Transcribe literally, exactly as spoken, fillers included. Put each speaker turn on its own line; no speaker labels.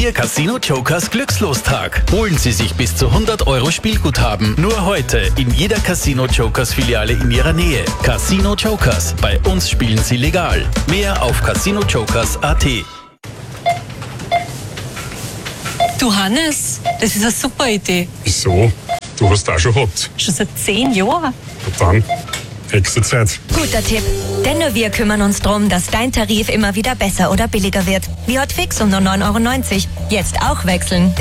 Ihr Casino Jokers Glückslostag. Holen Sie sich bis zu hundert Euro Spielguthaben. Nur heute in jeder Casino Jokers Filiale in Ihrer Nähe. Casino Jokers. Bei uns spielen Sie legal. Mehr auf casino jokers punkt a t.
Du Hannes, das ist eine super Idee.
Wieso? Du hast auch schon gehabt.
Schon seit zehn Jahren.
Und dann? Hexenzeit.
Guter Tipp. Denn nur wir kümmern uns darum, dass dein Tarif immer wieder besser oder billiger wird. Wie Hotfix um nur neun Euro neunzig. Jetzt auch wechseln.